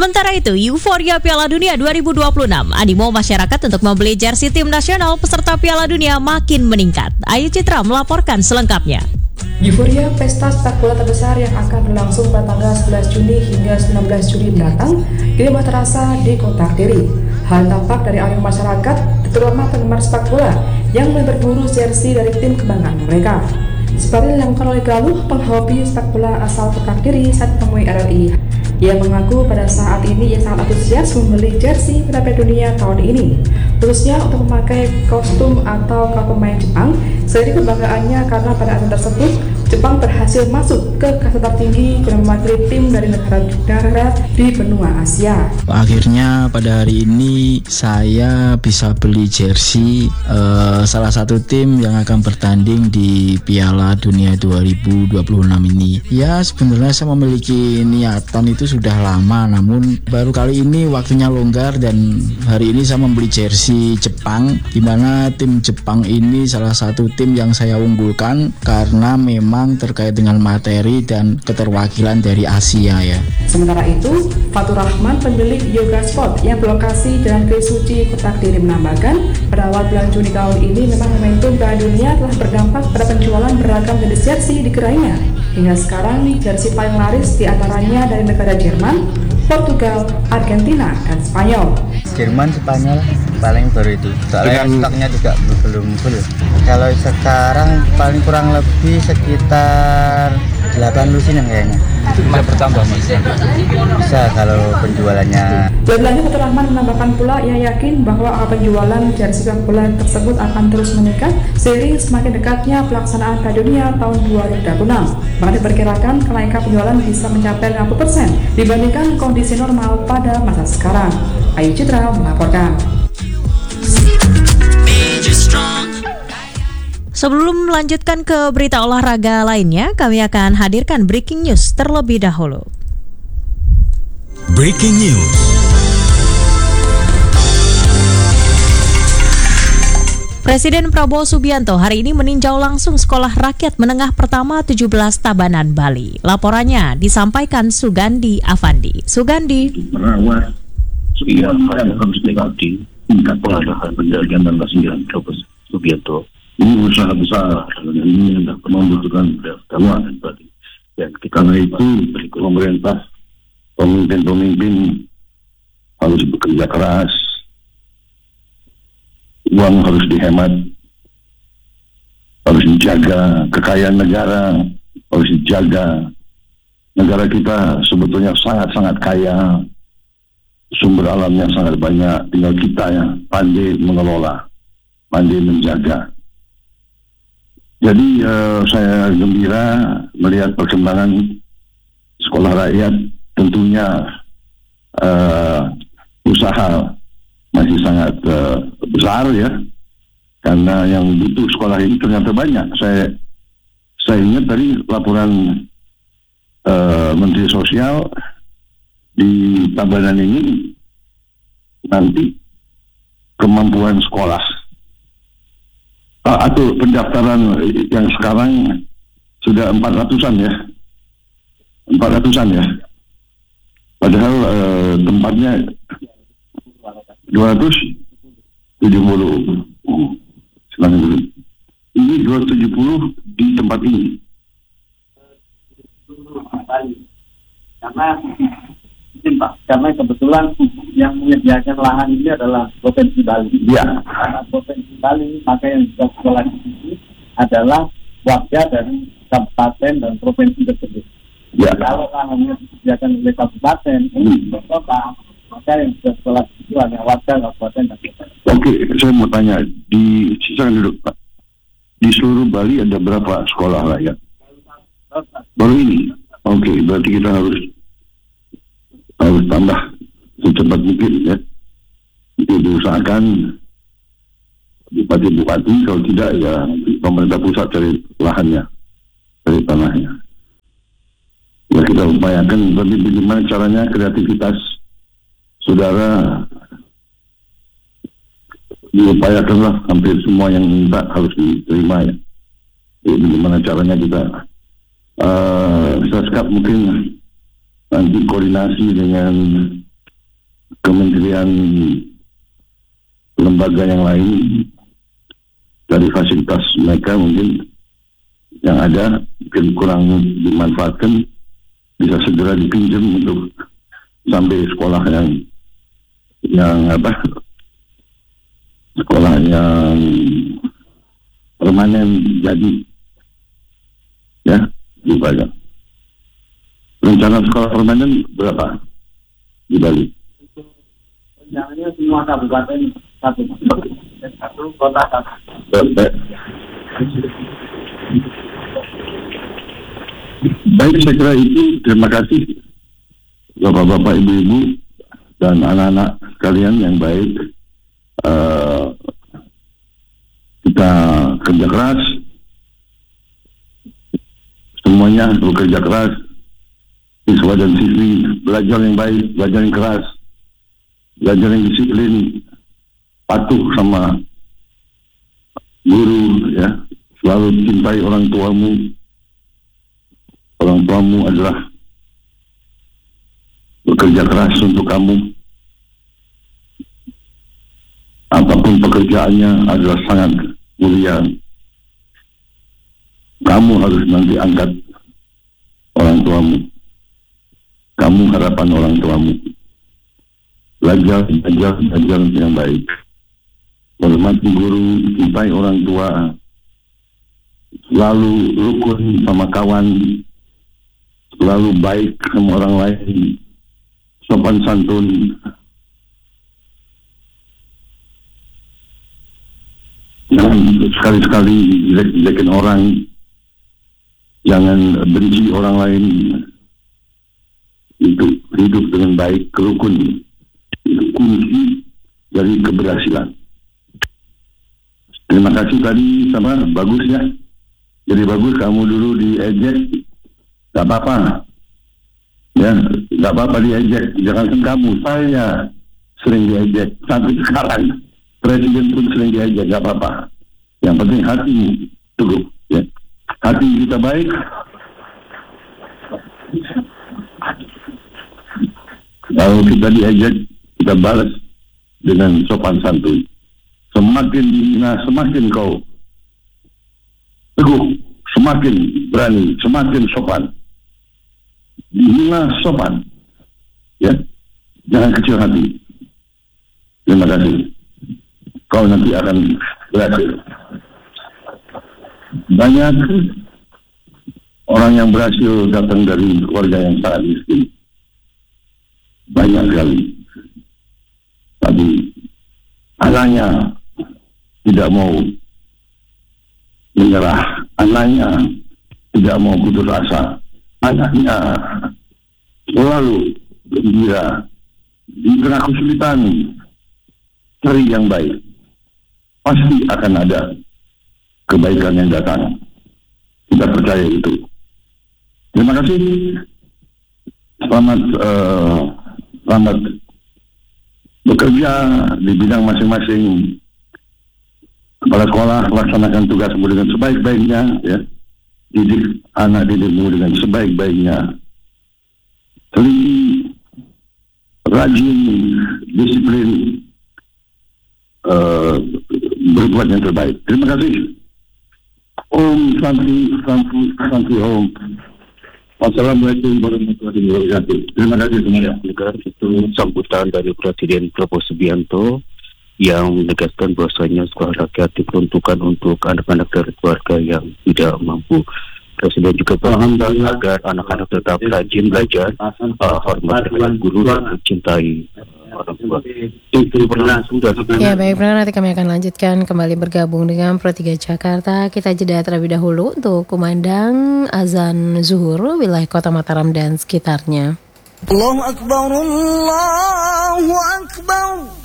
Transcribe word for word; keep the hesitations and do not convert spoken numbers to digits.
Sementara itu, euforia Piala Dunia dua ribu dua puluh enam, animo masyarakat untuk membeli jersey tim nasional peserta Piala Dunia makin meningkat. Ayu Citra melaporkan selengkapnya. Euforia pesta sepak bola terbesar yang akan berlangsung pada tanggal sebelas Juni hingga sembilan belas Juli mendatang kini mulai terasa di kota Kediri. Hal tampak dari animo masyarakat, terutama penggemar sepak bola yang mulai berburu jersey dari tim kebanggaan mereka. Seperti yang dilakukan oleh Galuh, penghobi sepak bola asal kota Kediri saat menemui R R I. Ia mengaku pada saat ini ia sangat antusias membeli jersey Piala Dunia tahun ini, khususnya untuk memakai kostum atau kaos pemain Jepang. Seiring kebanggaannya karena pada acara tersebut Jepang berhasil masuk ke kasta tertinggi guna mewakili tim dari negara-negara di benua Asia. Akhirnya pada hari ini saya bisa beli jersey uh, salah satu tim yang akan bertanding di Piala Dunia dua ribu dua puluh enam ini. Ya, sebenarnya saya memiliki niatan itu sudah lama, namun baru kali ini waktunya longgar dan hari ini saya membeli jersey Jepang, di mana tim Jepang ini salah satu tim yang saya unggulkan karena memang terkait dengan materi dan keterwakilan dari Asia ya. Sementara itu, Fatur Rahman, pemilik Yoga Sport yang berlokasi dalam Kris Suci Kota Kediri menambahkan, pada awal bulan Juni tahun ini memang momentum Piala Dunia telah berdampak pada penjualan beragam jenis jersey di gerainya. Hingga sekarang, jersey paling laris diantaranya dari negara Jerman, Portugal, Argentina, dan Spanyol. Jerman, Spanyol paling baru itu. Soalnya Dengan... stoknya juga belum full. Kalau sekarang paling kurang lebih sekitar delapan lusin kayaknya. Itu bisa bertambah mas? Bisa kalau penjualannya. Lebih lanjut, Fatur Rahman menambahkan pula ia yakin bahwa angka penjualan jersey sepak bola tersebut akan terus meningkat seiring semakin dekatnya pelaksanaan Piala Dunia tahun dua ribu dua puluh enam. Maka diperkirakan kenaikan penjualan bisa mencapai lima puluh persen dibandingkan kondisi normal pada masa sekarang. Ayu Citra melaporkan. Sebelum melanjutkan ke berita olahraga lainnya, kami akan hadirkan breaking news terlebih dahulu. Breaking news. Presiden Prabowo Subianto hari ini meninjau langsung Sekolah Rakyat Menengah Pertama tujuh belas Tabanan, Bali. Laporannya disampaikan Sugandi Afandi. Sugandi. Merawat sekian yang harus dilatih tingkat pengarahan penjagaan dan sembilan Subianto. Ini usaha besar, dan ini adalah membutuhkan keamanan berarti. Dan karena itu pemerintah, pemimpin-pemimpin harus bekerja keras, uang harus dihemat, harus dijaga, kekayaan negara harus dijaga. Negara kita sebetulnya sangat-sangat kaya, sumber alamnya sangat banyak, tinggal kita yang pandai mengelola, pandai menjaga. Jadi uh, saya gembira melihat perkembangan sekolah rakyat. Tentunya uh, usaha masih sangat uh, besar ya, karena yang butuh sekolah ini ternyata banyak. Saya saya ingat tadi laporan uh, Menteri Sosial di Tabanan ini nanti kemampuan sekolah atau pendaftaran yang sekarang sudah empat ratusan ya, empat ratusan ya. Padahal eh, tempatnya dua ratus tujuh puluh. Silahkan dulu. Ini dua ratus tujuh puluh di tempat ini. Karena Pak, karena kebetulan yang menyediakan lahan ini adalah Provinsi Bali. Ya. Karena Provinsi Bali, maka yang juga sekolah di sini adalah warga dari kabupaten dan provinsi tersebut. Ya. Kalau lahannya disediakan oleh kabupaten, ini hmm. kota, maka yang juga sekolah di situ hanya warga kabupaten dan kota. Oke, saya mau tanya, di sisakan dulu Pak, di seluruh Bali ada berapa sekolah rakyat? Baru ini. Oke, berarti kita harus harus tambah secepat mungkin ya. Itu diusahakan bupati-bupati, kalau tidak ya pemerintah pusat cari lahannya, cari tanahnya. Ya kita upayakan, tapi bagaimana caranya kreativitas saudara diupayakanlah, hampir semua yang minta harus diterima ya. Jadi bagaimana caranya kita uh, Saskap mungkin nanti koordinasi dengan kementerian lembaga yang lain dari fasilitas mereka mungkin yang ada mungkin kurang dimanfaatkan, bisa segera dipinjam untuk sampai sekolah yang yang apa sekolah yang permanen jadi ya dibayar. Rencana sekolah permanen berapa di Bali? Rencananya semua kabupaten satu satu kota satu. Baik, saya kira itu. Terima kasih Bapak-bapak, Ibu-ibu dan anak-anak sekalian yang baik. Uh, kita kerja keras, semuanya bekerja keras, siswa dan siswi belajar yang baik, belajar yang keras, belajar yang disiplin, patuh sama guru, ya, selalu cintai orang tuamu. Orang tuamu adalah bekerja keras untuk kamu. Apapun pekerjaannya adalah sangat mulia. Kamu harus nanti angkat orang tuamu. Kamu harapan orang tuamu. Belajar, belajar, belajar yang baik. Hormati guru, cintai orang tua. Selalu rukun sama kawan. Selalu baik sama orang lain. Sopan santun. Jangan sekali-sekali jelek-jelekin orang. Jangan benci orang lain. Itu hidup dengan baik, kerukun. Itu kunci dari keberhasilan. Terima kasih tadi sama bagus ya. Jadi bagus kamu dulu diejek, gak apa-apa. Ya, gak apa-apa diejek. Jangan kamu, saya sering diejek sampai sekarang. Presiden pun sering diajak, gak apa-apa. Yang penting hatimu teguh, ya. Hati kita baik. Kalau kita diajak, kita balas dengan sopan santun. Semakin dihina, semakin kau teguh, semakin berani, semakin sopan. Dihina sopan, ya. Jangan kecil hati. Terima kasih. Kau nanti akan berhasil. Banyak orang yang berhasil datang dari keluarga yang sangat miskin. Banyak sekali. Tapi anaknya tidak mau menyerah. Anaknya tidak mau putus asa. Anaknya selalu gembira. Di tengah kesulitan, cari yang baik. Pasti akan ada kebaikan yang datang. Kita percaya itu. Terima kasih. Selamat uh, selamat bekerja di bidang masing-masing. Kepala sekolah laksanakan tugasmu dengan sebaik-baiknya, ya. Didik anak didikmu dengan sebaik-baiknya. Teliti, rajin, disiplin, uh, berbuat yang terbaik. Terima kasih. Om Santi, Santi, Santi Om. Wassalamualaikum warahmatullahi wabarakatuh. Terima kasih semuanya. Itu sambutan dari Presiden Prabowo Subianto yang menegaskan bahwasanya sekolah rakyat diperuntukkan untuk anak-anak dari keluarga yang tidak mampu. Presiden juga berharap agar anak-anak tetap rajin belajar, uh, hormat terhadap guru dan mencintai orang tua. Itu berlangsung dari ya baik, nanti kami akan lanjutkan kembali bergabung dengan Pro tiga Jakarta. Kita jeda terlebih dahulu untuk kumandang azan zuhur wilayah Kota Mataram dan sekitarnya. Allahu Akbar, Allahu Akbar.